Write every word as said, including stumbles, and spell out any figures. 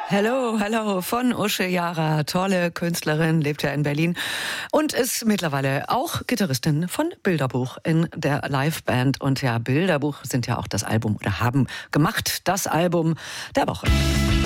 Hello, hello von Usche Jara, tolle Künstlerin, lebt ja in Berlin und ist mittlerweile auch Gitarristin von Bilderbuch in der Liveband. Und ja, Bilderbuch sind ja auch das Album oder haben gemacht das Album der Woche.